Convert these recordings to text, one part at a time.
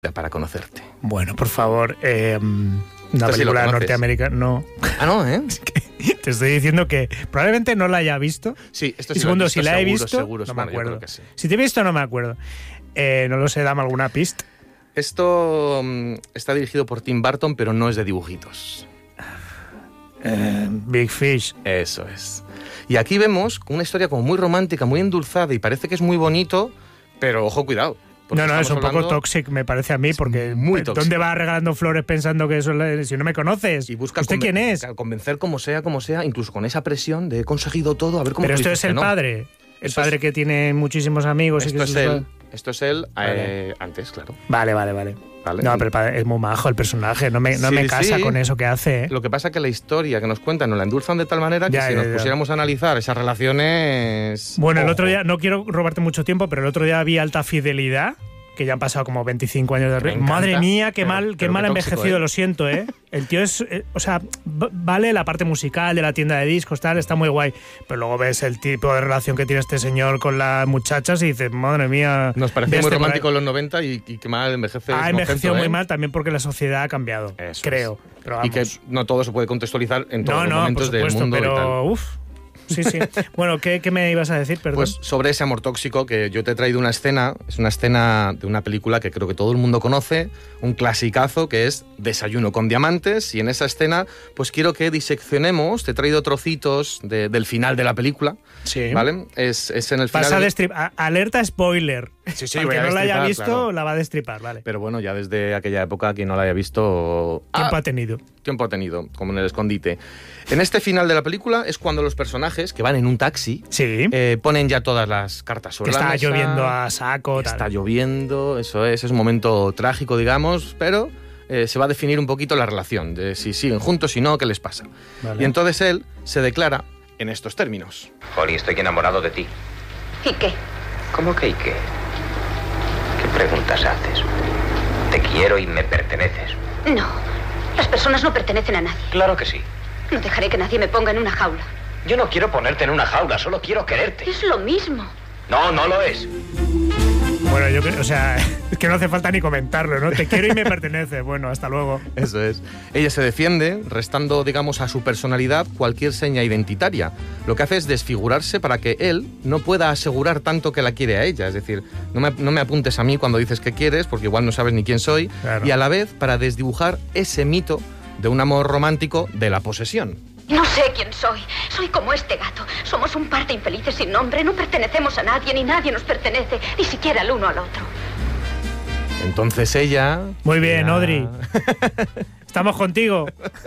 para conocerte. Bueno, por favor, una película norteamericana, no. Ah, no, ¿eh? Te estoy diciendo que probablemente no la haya visto. Sí, esto y segundo, si la he visto, seguro, no me acuerdo. Sí. Si te he visto, no me acuerdo. No lo sé, dame alguna pista. Esto está dirigido por Tim Burton, pero no es de dibujitos. Big Fish. Eso es. Y aquí vemos una historia como muy romántica, muy endulzada, y parece que es muy bonito, pero ojo, cuidado. No, es un poco toxic, me parece a mí, porque muy tóxico. ¿Dónde vas regalando flores pensando que eso si no me conoces? Y busca ¿Usted quién es? Convencer como sea, incluso con esa presión de he conseguido todo, a ver cómo. Pero esto es el padre, padre que tiene muchísimos amigos. Esto es él vale. Antes, claro. Vale. No, pero el padre es muy majo el personaje, no me casa con eso que hace. Lo que pasa es que la historia que nos cuentan nos la endulzan de tal manera que si nos pusiéramos a analizar esas relaciones... Bueno, el otro día, no quiero robarte mucho tiempo, pero el otro día vi Alta Fidelidad, que ya han pasado como 25 años de... Madre mía, qué mal ha envejecido, lo siento, ¿eh? El tío es... vale la parte musical de la tienda de discos, tal, está muy guay, pero luego ves el tipo de relación que tiene este señor con las muchachas y dices, madre mía... Nos pareció muy romántico en los 90 y qué mal envejece. Ha envejecido muy mal también porque la sociedad ha cambiado, eso creo. Pero vamos. Y que no todo se puede contextualizar en todos los momentos por supuesto, del mundo pero, y tal. Sí. Bueno, ¿qué me ibas a decir? Perdón. Pues sobre ese amor tóxico, que yo te he traído una escena, es una escena de una película que creo que todo el mundo conoce, un clasicazo que es Desayuno con diamantes, y en esa escena pues quiero que diseccionemos, te he traído trocitos del final de la película, sí. ¿vale? Es en el final... Alerta spoiler. Sí, Para que no la haya visto, claro. La va a destripar, vale. Pero bueno, ya desde aquella época, quien no la haya visto... Tiempo ha tenido, como en el escondite. En este final de la película es cuando los personajes que van en un taxi ponen ya todas las cartas sobre la mesa. Está lloviendo a saco. Está lloviendo, eso es un momento trágico, digamos, pero se va a definir un poquito la relación, de si siguen juntos, si no, qué les pasa. Vale. Y entonces él se declara en estos términos. Holly, estoy enamorado de ti. ¿Y qué? ¿Cómo que y qué? ¿Qué preguntas haces? Te quiero y me perteneces. No, las personas no pertenecen a nadie. Claro que sí. No dejaré que nadie me ponga en una jaula. Yo no quiero ponerte en una jaula, solo quiero quererte. Es lo mismo. No, no lo es. Bueno, yo creo, es que no hace falta ni comentarlo, ¿no? Te quiero y me pertenece. Bueno, hasta luego. Eso es. Ella se defiende, restando, digamos, a su personalidad cualquier seña identitaria. Lo que hace es desfigurarse para que él no pueda asegurar tanto que la quiere a ella. Es decir, no me apuntes a mí cuando dices que quieres, porque igual no sabes ni quién soy. Claro. Y a la vez, para desdibujar ese mito de un amor romántico de la posesión. No sé quién soy. Soy como este gato. Somos un par de infelices sin nombre. No pertenecemos a nadie, ni nadie nos pertenece, ni siquiera el uno al otro. Entonces ella... Muy bien, Audrey. Estamos contigo.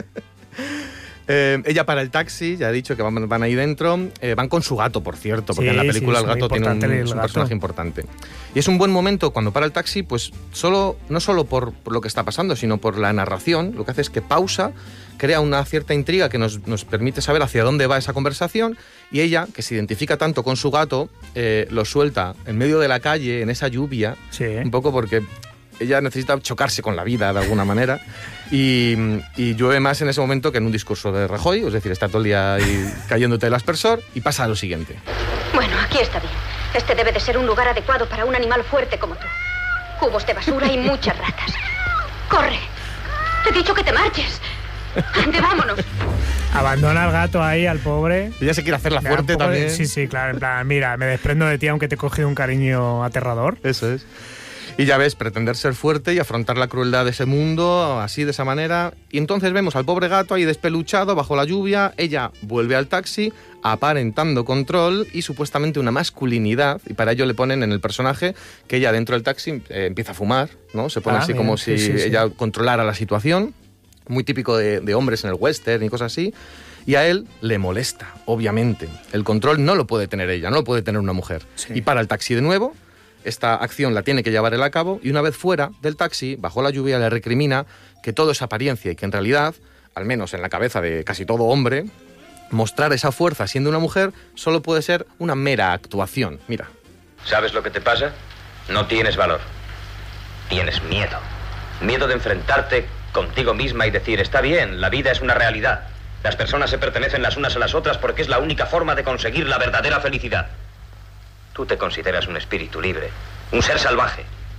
Ella para el taxi, ya he dicho que van ahí dentro, van con su gato, por cierto, porque en la película el gato tiene un personaje importante. Y es un buen momento cuando para el taxi, pues no solo por lo que está pasando, sino por la narración. Lo que hace es que pausa, crea una cierta intriga que nos permite saber hacia dónde va esa conversación, y ella, que se identifica tanto con su gato, lo suelta en medio de la calle, en esa lluvia, un poco porque... Ella necesita chocarse con la vida de alguna manera y llueve más en ese momento que en un discurso de Rajoy, es decir, está todo el día ahí cayéndote el aspersor y pasa lo siguiente. Bueno, aquí está bien. Este debe de ser un lugar adecuado para un animal fuerte como tú. Cubos de basura y muchas ratas. ¡Corre! Te he dicho que te marches. ¡Ande, vámonos! Abandona al gato ahí, al pobre. Ella se quiere hacer la fuerte también. Sí, claro, en plan, mira, me desprendo de ti aunque te he cogido un cariño aterrador. Eso es. Y ya ves, pretender ser fuerte y afrontar la crueldad de ese mundo, así, de esa manera. Y entonces vemos al pobre gato ahí despeluchado, bajo la lluvia. Ella vuelve al taxi, aparentando control y supuestamente una masculinidad. Y para ello le ponen en el personaje que ella dentro del taxi empieza a fumar, ¿no? Se pone así bien, como si ella controlara la situación. Muy típico de hombres en el western y cosas así. Y a él le molesta, obviamente. El control no lo puede tener ella, no lo puede tener una mujer. Sí. Y para el taxi de nuevo. Esta acción la tiene que llevar él a cabo y una vez fuera del taxi, bajo la lluvia, le recrimina que todo es apariencia y que en realidad, al menos en la cabeza de casi todo hombre, mostrar esa fuerza siendo una mujer solo puede ser una mera actuación. Mira. ¿Sabes lo que te pasa? No tienes valor. Tienes miedo. Miedo de enfrentarte contigo misma y decir, está bien, la vida es una realidad. Las personas se pertenecen las unas a las otras porque es la única forma de conseguir la verdadera felicidad. Tú te consideras un espíritu libre, un ser salvaje.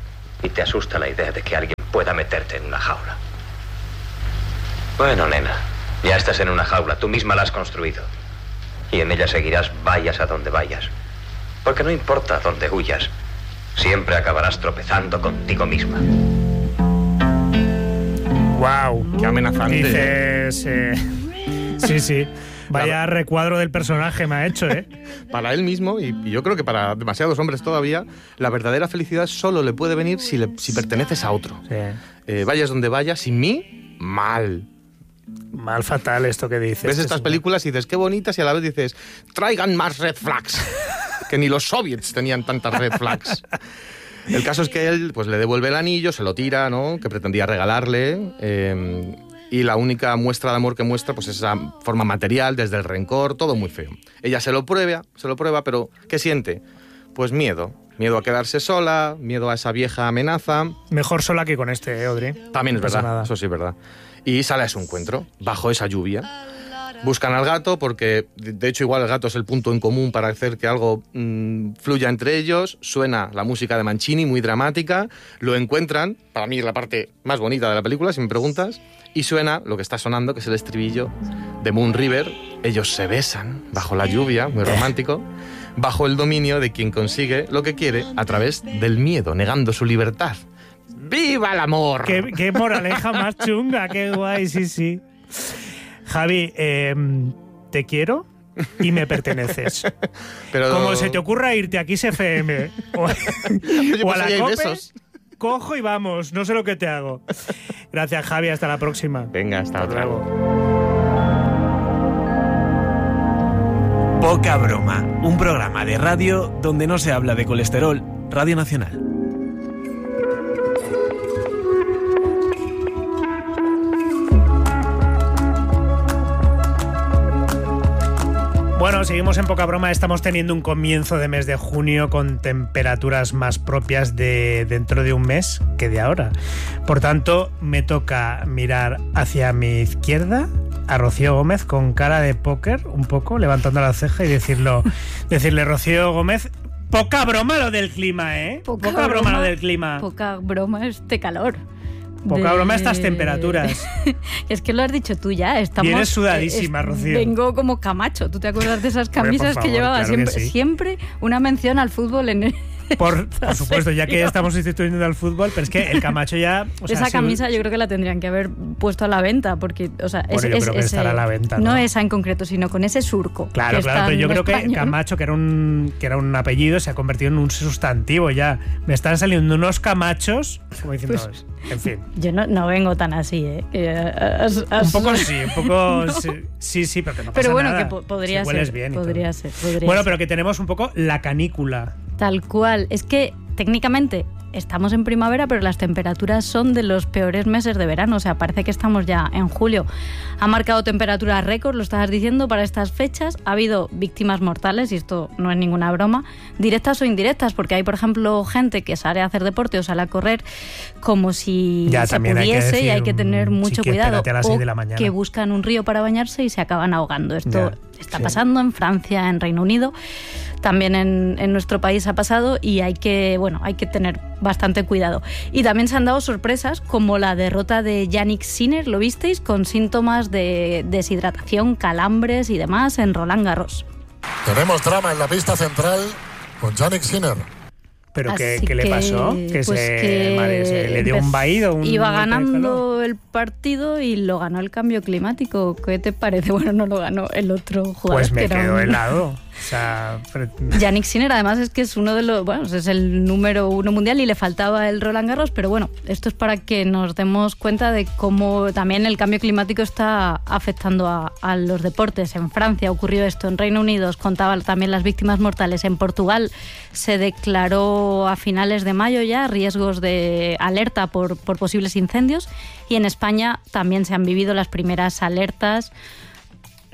y te asusta la idea de que alguien pueda meterte en una jaula. Bueno, nena, ya estás en una jaula, tú misma la has construido. Y en ella seguirás vayas a donde vayas. Porque no importa dónde huyas, siempre acabarás tropezando contigo misma. ¡Wow! ¡Qué amenazante! Dices... Sí. Vaya recuadro del personaje me ha hecho, ¿eh? Para él mismo, y yo creo que para demasiados hombres todavía, la verdadera felicidad solo le puede venir si perteneces a otro. Sí. Vayas donde vayas, sin mí, mal. Mal fatal esto que dices. Ves estas películas y dices, qué bonitas, y a la vez dices, traigan más red flags. Que ni los soviets tenían tantas red flags. El caso es que él pues le devuelve el anillo, se lo tira, ¿no? Que pretendía regalarle. Y la única muestra de amor que muestra pues es esa forma material, desde el rencor, todo muy feo. Ella se lo prueba, pero ¿qué siente? Pues miedo. Miedo a quedarse sola, miedo a esa vieja amenaza. Mejor sola que con este, Audrey. También es no pasa verdad, nada. eso sí es verdad. Y sale a su encuentro, bajo esa lluvia. Buscan al gato porque, de hecho, igual el gato es el punto en común para hacer que algo fluya entre ellos. Suena la música de Mancini, muy dramática. Lo encuentran, para mí es la parte más bonita de la película, si me preguntas. Y suena lo que está sonando, que es el estribillo de Moon River. Ellos se besan bajo la lluvia, muy romántico, bajo el dominio de quien consigue lo que quiere a través del miedo, negando su libertad. ¡Viva el amor! ¡Qué moraleja más chunga! ¡Qué guay! Sí. Javi, te quiero y me perteneces. Pero... Como se te ocurra irte a Kiss FM o a la COPE, cojo y vamos, no sé lo que te hago. Gracias, Javi, hasta la próxima. Venga, hasta luego. Poca broma, un programa de radio donde no se habla de colesterol. Radio Nacional. Bueno, seguimos en Poca Broma. Estamos teniendo un comienzo de mes de junio con temperaturas más propias de dentro de un mes que de ahora. Por tanto, me toca mirar hacia mi izquierda a Rocío Gómez con cara de póker, un poco, levantando la ceja y decirle, Rocío Gómez, poca broma lo del clima, ¿eh? Poca broma lo del clima. Poca broma este calor. Poca broma estas temperaturas. Es que lo has dicho tú ya. Vienes sudadísima, Rocío. Vengo como Camacho. ¿Tú te acuerdas de esas camisas favor, que llevaba? claro Siempre una mención al fútbol en Por supuesto, ya que estamos instituyendo al fútbol, pero es que el Camacho ya... esa camisa yo creo que la tendrían que haber puesto a la venta, porque, o sea, yo creo que estará a la venta, ¿no? No esa en concreto, sino con ese surco. Claro, pero yo creo que Camacho, que era un apellido, se ha convertido en un sustantivo ya. Me están saliendo unos Camachos, como diciendo, pues, en fin. Yo no vengo tan así, ¿eh? Un poco sí, sí, pero que no pasa pero bueno, nada. que podría si ser. Bien podría ser. Bueno, pero que tenemos un poco la canícula. Tal cual. Es que técnicamente estamos en primavera, pero las temperaturas son de los peores meses de verano. O sea, parece que estamos ya en julio. Ha marcado temperaturas récord, lo estabas diciendo, para estas fechas. Ha habido víctimas mortales, y esto no es ninguna broma, directas o indirectas, porque hay, por ejemplo, gente que sale a hacer deporte o sale a correr como si ya, se pudiese, y hay que tener mucho cuidado. A las 6 de la mañana. Que buscan un río para bañarse y se acaban ahogando. Esto está pasando en Francia, en Reino Unido. También en nuestro país ha pasado, y hay que tener bastante cuidado. Y también se han dado sorpresas, como la derrota de Yannick Sinner, ¿lo visteis? Con síntomas de deshidratación, calambres y demás en Roland Garros. Tenemos drama en la pista central con Yannick Sinner. ¿Pero qué le pasó? Pues ¿Se le dio un vaído? Iba ganando el partido y lo ganó el cambio climático. ¿Qué te parece? Bueno, no lo ganó el otro jugador. Pues me quedo helado. O sea, Yannick Sinner, además, es que es uno de los... Bueno, es el número 1 mundial y le faltaba el Roland Garros, pero bueno, esto es para que nos demos cuenta de cómo también el cambio climático está afectando a los deportes. En Francia ocurrió esto, en Reino Unido os contaba también las víctimas mortales. En Portugal se declaró a finales de mayo ya riesgos de alerta por posibles incendios, y en España también se han vivido las primeras alertas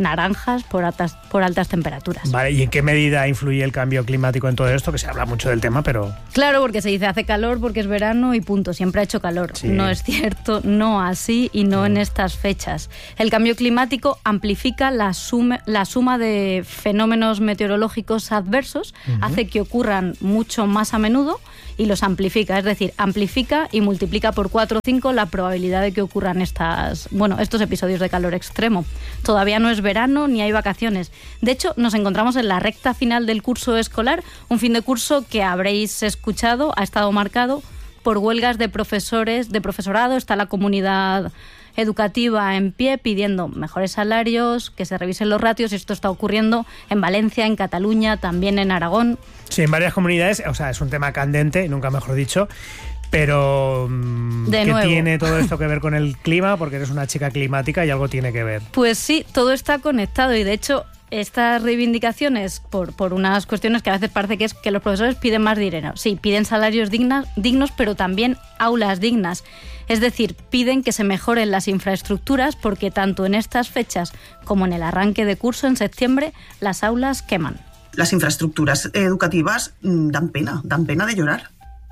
naranjas por altas temperaturas. Vale, ¿y en qué medida influye el cambio climático en todo esto? Que se habla mucho del tema, pero... Claro, porque se dice hace calor porque es verano y punto, siempre ha hecho calor. Sí. No es cierto, no así y no en estas fechas. El cambio climático amplifica la suma de fenómenos meteorológicos adversos, hace que ocurran mucho más a menudo y los amplifica, es decir, amplifica y multiplica por 4 o 5 la probabilidad de que ocurran estos episodios de calor extremo. Todavía no es verano ni hay vacaciones. De hecho, nos encontramos en la recta final del curso escolar, un fin de curso que habréis escuchado, ha estado marcado por huelgas de profesorado. Está la comunidad educativa en pie pidiendo mejores salarios, que se revisen los ratios. Esto está ocurriendo en Valencia, en Cataluña, también en Aragón. Sí, en varias comunidades, o sea, es un tema candente, nunca mejor dicho, pero ¿qué tiene todo esto que ver con el clima? Porque eres una chica climática y algo tiene que ver. Pues sí, todo está conectado y de hecho estas reivindicaciones por unas cuestiones que a veces parece que es que los profesores piden más dinero. Sí, piden salarios dignos, pero también aulas dignas. Es decir, piden que se mejoren las infraestructuras porque tanto en estas fechas como en el arranque de curso en septiembre las aulas queman. Las infraestructuras educativas dan pena de llorar.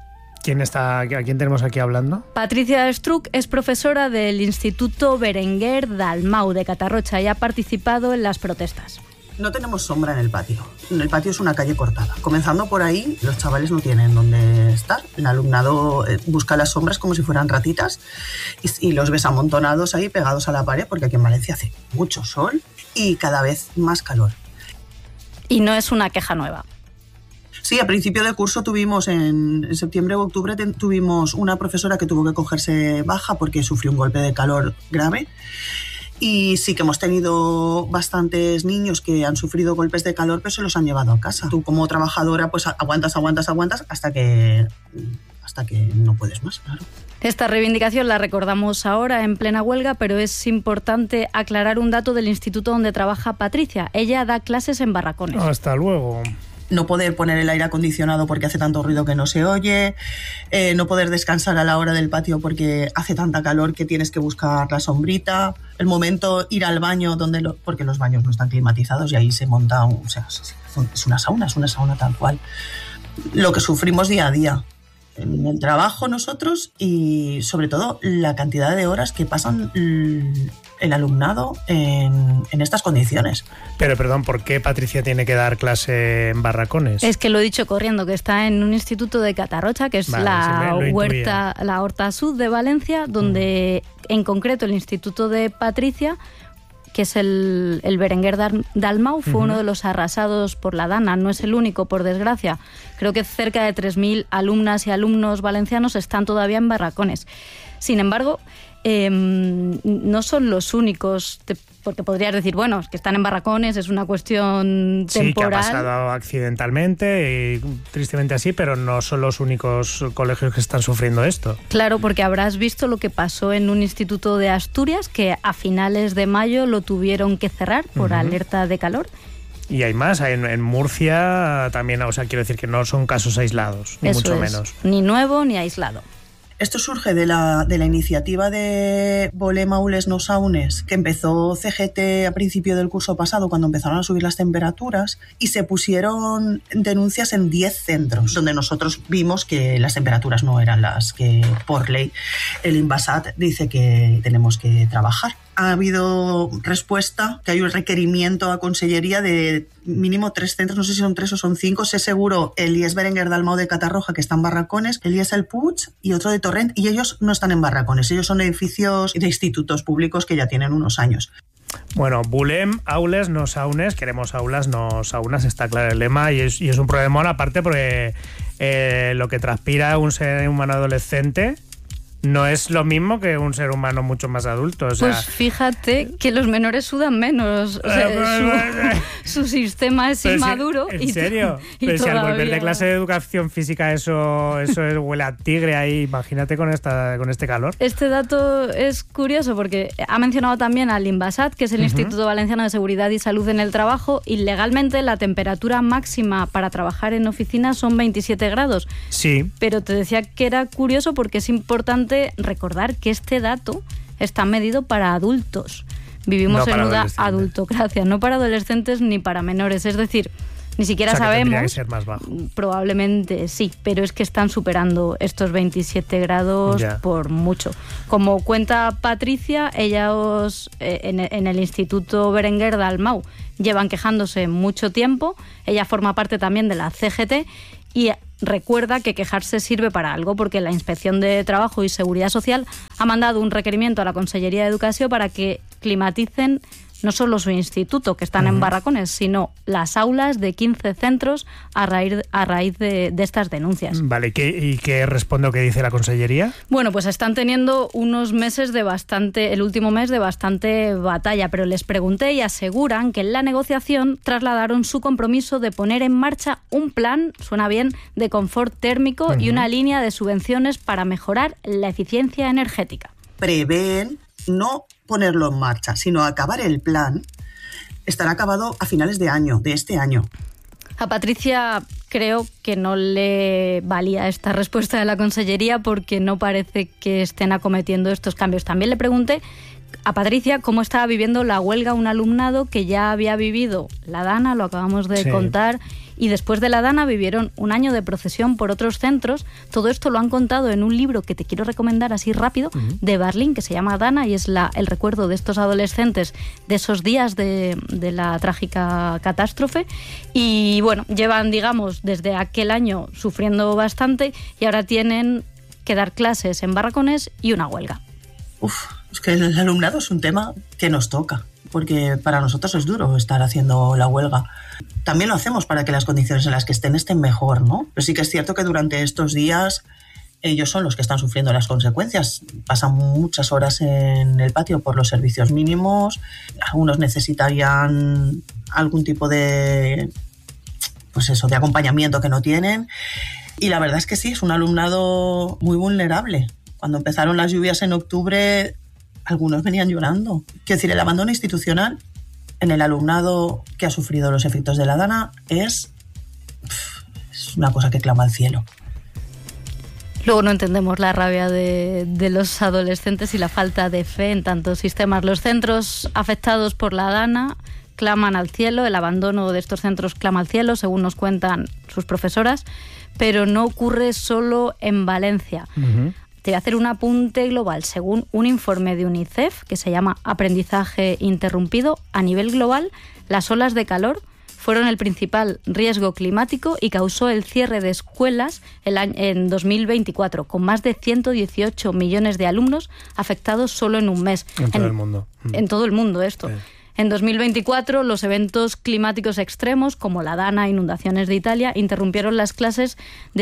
¿A quién tenemos aquí hablando? Patricia Struck es profesora del Instituto Berenguer Dalmau de Catarroja y ha participado en las protestas. No tenemos sombra en el patio. El patio es una calle cortada. Comenzando por ahí, los chavales no tienen dónde estar. El alumnado busca las sombras como si fueran ratitas y los ves amontonados ahí pegados a la pared porque aquí en Valencia hace mucho sol y cada vez más calor. Y no es una queja nueva. Sí, a principio del curso tuvimos, en septiembre o octubre, tuvimos una profesora que tuvo que cogerse baja porque sufrió un golpe de calor grave. Y sí que hemos tenido bastantes niños que han sufrido golpes de calor, pero se los han llevado a casa. Tú como trabajadora pues aguantas hasta que no puedes más, claro. Esta reivindicación la recordamos ahora en plena huelga, pero es importante aclarar un dato del instituto donde trabaja Patricia. Ella da clases en barracones. Hasta luego. No poder poner el aire acondicionado porque hace tanto ruido que no se oye, no poder descansar a la hora del patio porque hace tanta calor que tienes que buscar la sombrita, el momento ir al baño porque los baños no están climatizados y ahí se monta, es una sauna tal cual. Lo que sufrimos día a día en el trabajo nosotros y sobre todo la cantidad de horas que pasan el alumnado en estas condiciones. Pero perdón, ¿por qué Patricia tiene que dar clase en barracones? Es que lo he dicho corriendo, que está en un instituto de Catarroja, que es la Horta Sud de Valencia, donde en concreto el instituto de Patricia, que es el Berenguer Dalmau, fue uno de los arrasados por la Dana. No es el único, por desgracia. Creo que cerca de 3.000 alumnas y alumnos valencianos están todavía en barracones. Sin embargo, no son los únicos, porque podrías decir, bueno, es que están en barracones, es una cuestión temporal. Sí, que ha pasado accidentalmente y tristemente así, pero no son los únicos colegios que están sufriendo esto. Claro, porque habrás visto lo que pasó en un instituto de Asturias, que a finales de mayo lo tuvieron que cerrar por alerta de calor. Y hay más, en Murcia también, o sea, quiero decir que no son casos aislados, ni mucho menos. Ni nuevo ni aislado. Esto surge de la iniciativa de Volem Aules no Saunes, que empezó CGT a principio del curso pasado, cuando empezaron a subir las temperaturas, y se pusieron denuncias en 10 centros, donde nosotros vimos que las temperaturas no eran las que, por ley, el Inbasat dice que tenemos que trabajar. Ha habido respuesta, que hay un requerimiento a Consellería de mínimo 3 centros, no sé si son 3 o son 5, sé seguro el IES Berenguer Dalmau de Catarroja, que está en barracones, el IES El Puig y otro de Torrent, y ellos no están en barracones, ellos son edificios de institutos públicos que ya tienen unos años. Bueno, Volem Aules no Saunes, queremos aulas no saunas, está claro el lema, y es un problemón aparte porque lo que transpira un ser humano adolescente no es lo mismo que un ser humano mucho más adulto. O sea, pues fíjate que los menores sudan menos. O sea, su sistema es inmaduro. ¿En serio? Pero si al volver de clase de educación física eso huele a tigre ahí, imagínate con este calor. Este dato es curioso porque ha mencionado también al Inbasat, que es el Instituto Valenciano de Seguridad y Salud en el Trabajo, y legalmente la temperatura máxima para trabajar en oficinas son 27 grados. Sí. Pero te decía que era curioso porque es importante recordar que este dato está medido para adultos. Vivimos en una adultocracia, no para adolescentes ni para menores. Es decir, ni siquiera sabemos. Tendría que ser más bajo. Probablemente sí, pero es que están superando estos 27 grados por mucho. Como cuenta Patricia, ellos en el Instituto Berenguer de Almau llevan quejándose mucho tiempo. Ella forma parte también de la CGT y recuerda que quejarse sirve para algo, porque la Inspección de Trabajo y Seguridad Social ha mandado un requerimiento a la Consellería de Educación para que climaticen no solo su instituto, que están en barracones, sino las aulas de 15 centros a raíz de estas denuncias. Vale, ¿y qué responde o qué dice la Consellería? Bueno, pues están teniendo unos meses el último mes de bastante batalla, pero les pregunté y aseguran que en la negociación trasladaron su compromiso de poner en marcha un plan, suena bien, de confort térmico y una línea de subvenciones para mejorar la eficiencia energética. Prevén no ponerlo en marcha, sino acabar el plan. Estará acabado a finales de este año. A Patricia creo que no le valía esta respuesta de la Consellería porque no parece que estén acometiendo estos cambios. También le pregunté a Patricia cómo estaba viviendo la huelga un alumnado que ya había vivido la Dana, lo acabamos de contar, y después de la Dana vivieron un año de procesión por otros centros. Todo esto lo han contado en un libro que te quiero recomendar así rápido, de Barlín, que se llama Dana, y es el recuerdo de estos adolescentes de esos días de la trágica catástrofe. Y bueno, llevan, digamos, desde aquel año sufriendo bastante y ahora tienen que dar clases en barracones y una huelga. Es que el alumnado es un tema que nos toca, porque para nosotros es duro estar haciendo la huelga. También lo hacemos para que las condiciones en las que estén mejor, ¿no? Pero sí que es cierto que durante estos días ellos son los que están sufriendo las consecuencias. Pasan muchas horas en el patio por los servicios mínimos, algunos necesitarían algún tipo de acompañamiento que no tienen. Y la verdad es que sí, es un alumnado muy vulnerable. Cuando empezaron las lluvias en octubre, algunos venían llorando. Quiero decir, el abandono institucional en el alumnado que ha sufrido los efectos de la Dana es una cosa que clama al cielo. Luego no entendemos la rabia de los adolescentes y la falta de fe en tantos sistemas. Los centros afectados por la Dana claman al cielo, el abandono de estos centros clama al cielo, según nos cuentan sus profesoras, pero no ocurre solo en Valencia. Te voy a hacer un apunte global. Según un informe de UNICEF que se llama Aprendizaje Interrumpido, a nivel global, las olas de calor fueron el principal riesgo climático y causó el cierre de escuelas en 2024, con más de 118 millones de alumnos afectados solo en un mes. En todo el mundo. En todo el mundo esto. Sí. En 2024, los eventos climáticos extremos, como la Dana, inundaciones de Italia, interrumpieron las clases de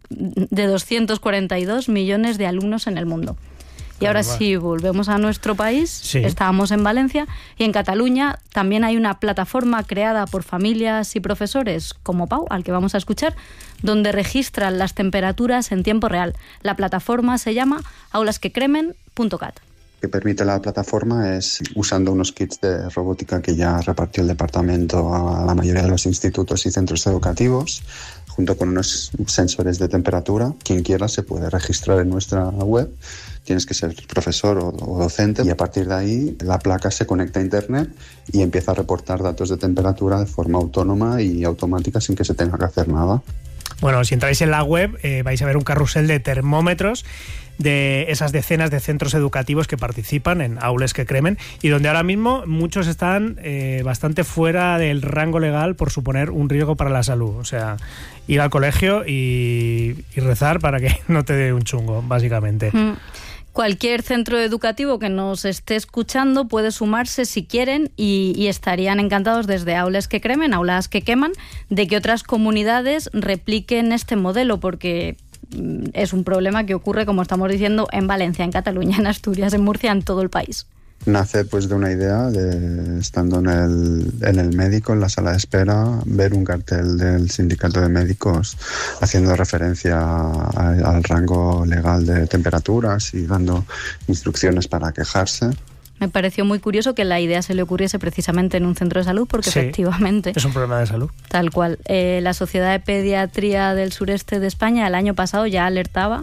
242 millones de alumnos en el mundo. Y ahora sí, volvemos a nuestro país. Estábamos en Valencia y en Cataluña también hay una plataforma creada por familias y profesores como Pau, al que vamos a escuchar, donde registran las temperaturas en tiempo real. La plataforma se llama aulasquecremen.cat. Que permite la plataforma es, usando unos kits de robótica que ya repartió el departamento a la mayoría de los institutos y centros educativos, junto con unos sensores de temperatura. Quien quiera se puede registrar en nuestra web. Tienes que ser profesor o docente y a partir de ahí la placa se conecta a internet y empieza a reportar datos de temperatura de forma autónoma y automática sin que se tenga que hacer nada. Bueno, si entráis en la web vais a ver un carrusel de termómetros de esas decenas de centros educativos que participan en Aules que Cremen y donde ahora mismo muchos están bastante fuera del rango legal por suponer un riesgo para la salud. O sea, ir al colegio y rezar para que no te dé un chungo, básicamente. Cualquier centro educativo que nos esté escuchando puede sumarse si quieren y estarían encantados desde Aules que Cremen, Aulas que Queman, de que otras comunidades repliquen este modelo, porque es un problema que ocurre, como estamos diciendo, en Valencia, en Cataluña, en Asturias, en Murcia, en todo el país. Nace pues de una idea de, estando en el médico, en la sala de espera, ver un cartel del sindicato de médicos haciendo referencia al rango legal de temperaturas y dando instrucciones para quejarse. Me pareció muy curioso que la idea se le ocurriese precisamente en un centro de salud, porque efectivamente es un problema de salud. Tal cual. La Sociedad de Pediatría del Sureste de España el año pasado ya alertaba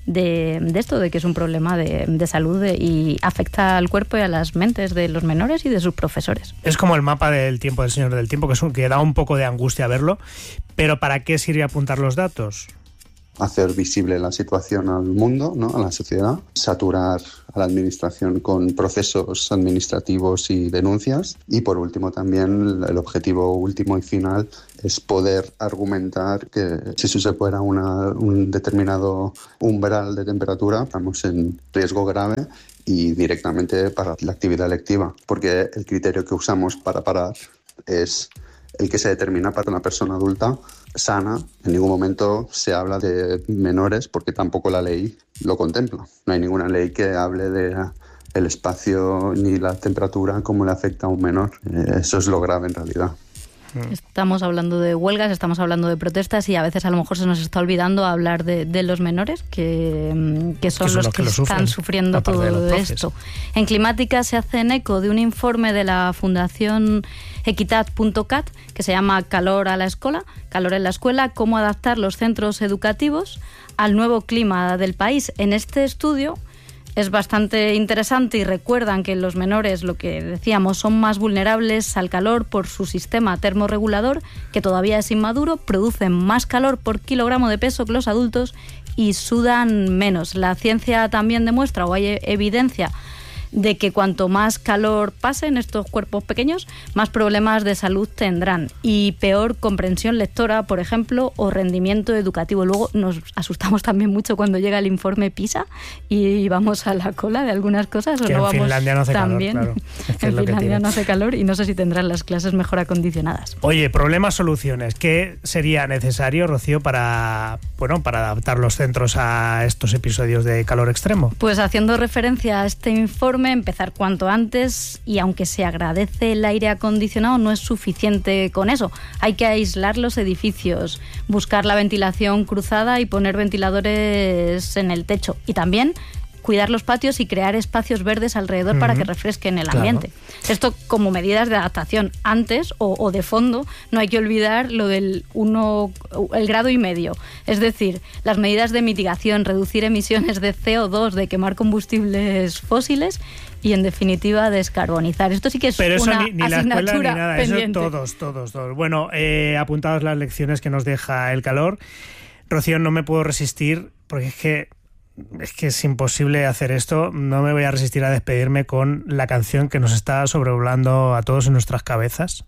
esto, de que es un problema de salud y afecta al cuerpo y a las mentes de los menores y de sus profesores. Es como el mapa del tiempo del Señor del Tiempo, que da un poco de angustia verlo, pero ¿para qué sirve apuntar los datos? Hacer visible la situación al mundo, ¿no? A la sociedad, saturar a la administración con procesos administrativos y denuncias, y por último también el objetivo último y final es poder argumentar que si se supera un determinado umbral de temperatura estamos en riesgo grave y directamente para la actividad lectiva, porque el criterio que usamos para parar es el que se determina para una persona adulta sana. En ningún momento se habla de menores porque tampoco la ley lo contempla. No hay ninguna ley que hable de el espacio ni la temperatura como le afecta a un menor. Eso es lo grave en realidad. Estamos hablando de huelgas, estamos hablando de protestas y a veces a lo mejor se nos está olvidando hablar de los menores que son los que están sufriendo todo esto. En Climática se hacen eco de un informe de la Fundación Equitat.cat que se llama Calor a la Escola, Calor en la Escuela, cómo adaptar los centros educativos al nuevo clima del país. En este estudio es bastante interesante y recuerdan que los menores, lo que decíamos, son más vulnerables al calor por su sistema termorregulador, que todavía es inmaduro, producen más calor por kilogramo de peso que los adultos y sudan menos. La ciencia también demuestra, o hay evidencia, de que cuanto más calor pase en estos cuerpos pequeños, más problemas de salud tendrán y peor comprensión lectora, por ejemplo, o rendimiento educativo. Luego nos asustamos también mucho cuando llega el informe PISA y vamos a la cola de algunas cosas. Que o no en vamos Finlandia no hace también. Calor, claro. En Finlandia no hace calor y no sé si tendrán las clases mejor acondicionadas. Oye, problemas, soluciones. ¿Qué sería necesario, Rocío, para adaptar los centros a estos episodios de calor extremo? Pues haciendo referencia a este informe, empezar cuanto antes, y aunque se agradece el aire acondicionado, no es suficiente con eso. Hay que aislar los edificios, buscar la ventilación cruzada y poner ventiladores en el techo. Y también cuidar los patios y crear espacios verdes alrededor para que refresquen el ambiente. Claro. Esto como medidas de adaptación. Antes, o de fondo, no hay que olvidar lo del el grado y medio. Es decir, las medidas de mitigación, reducir emisiones de CO2, de quemar combustibles fósiles y, en definitiva, descarbonizar. Esto sí que es pero una eso ni la escuela ni nada. pendiente. Eso todos. Bueno, apuntadas las lecciones que nos deja el calor. Rocío, no me puedo resistir, porque es que es imposible hacer esto. No me voy a resistir a despedirme con la canción que nos está sobrevolando a todos en nuestras cabezas.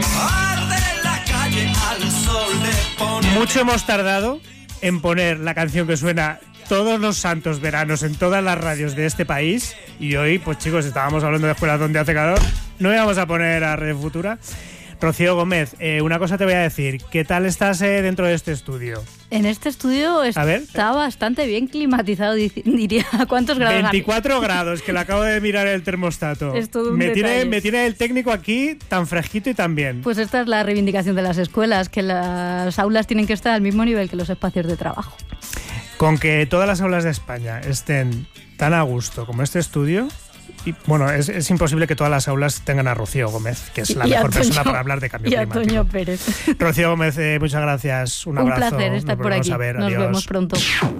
Mucho hemos tardado en poner la canción que suena todos los santos veranos en todas las radios de este país, y hoy, pues chicos, estábamos hablando de escuelas donde hace calor, no íbamos a poner a Red Futura. Rocío Gómez, una cosa te voy a decir. ¿Qué tal estás dentro de este estudio? En este estudio está bastante bien climatizado, diría. ¿Cuántos grados? 24 grados, que le acabo de mirar el termostato. Es todo un me tiene el técnico aquí tan fresquito y tan bien. Pues esta es la reivindicación de las escuelas, que las aulas tienen que estar al mismo nivel que los espacios de trabajo. Con que todas las aulas de España estén tan a gusto como este estudio... Y bueno, es imposible que todas las aulas tengan a Rocío Gómez, que es la mejor persona para hablar de cambio climático. Y a Toño Pérez. Rocío Gómez, muchas gracias. Un abrazo. Un placer estar por aquí. Nos vemos pronto.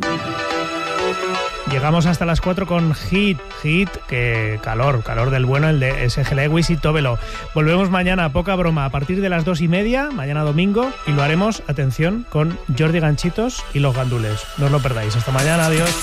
Llegamos hasta las 4 con Hit, que calor del bueno, el de S.G. Lewis y Tóbelo. Volvemos mañana, poca broma, a partir de las 2:30, mañana domingo, y lo haremos, atención, con Jordi Ganchitos y Los Gandules. No os lo perdáis. Hasta mañana, adiós.